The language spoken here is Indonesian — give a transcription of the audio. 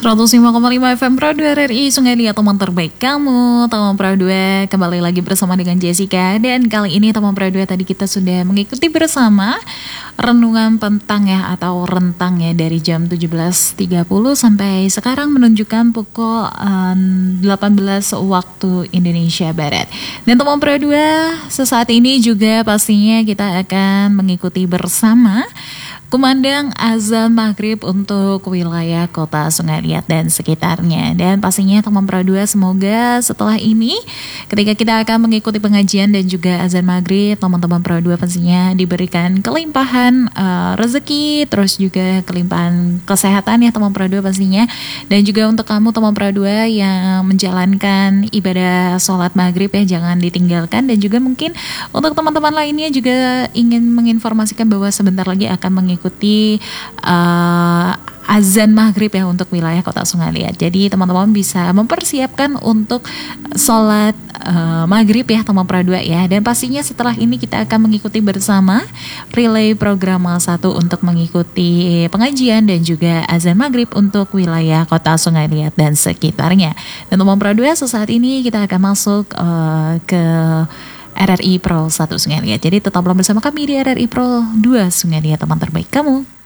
105,5 FM Pro 2 RRI Sungai Liat, teman terbaik kamu. Teman Pro 2 kembali lagi bersama dengan Jessica. Dan kali ini teman Pro 2 tadi kita sudah mengikuti bersama renungan petang ya, atau rentang ya, dari jam 17.30 sampai sekarang menunjukkan pukul 18 waktu Indonesia Barat. Dan teman Pro 2, sesaat ini juga pastinya kita akan mengikuti bersama kumandang azan maghrib untuk wilayah kota Sungai Liat dan sekitarnya. Dan pastinya teman Pro 2, semoga setelah ini ketika kita akan mengikuti pengajian dan juga azan maghrib, teman-teman Pro 2 pastinya diberikan kelimpahan rezeki, terus juga kelimpahan kesehatan ya teman Pro 2 pastinya. Dan juga untuk kamu teman Pro 2 yang menjalankan ibadah sholat maghrib ya, jangan ditinggalkan. Dan juga mungkin untuk teman-teman lainnya juga ingin menginformasikan bahwa sebentar lagi akan mengikuti azan maghrib ya untuk wilayah kota Sungai Liat. Jadi teman-teman bisa mempersiapkan untuk sholat maghrib ya teman Pro 2 ya. Dan pastinya setelah ini kita akan mengikuti bersama relay program 1 untuk mengikuti pengajian dan juga azan maghrib untuk wilayah kota Sungai Liat dan sekitarnya. Dan teman Pro 2, sesaat ini kita akan masuk ke RRI Pro 1 Sungai Liat. Jadi tetaplah bersama kami di RRI Pro 2 Sungai Liat, teman terbaik kamu.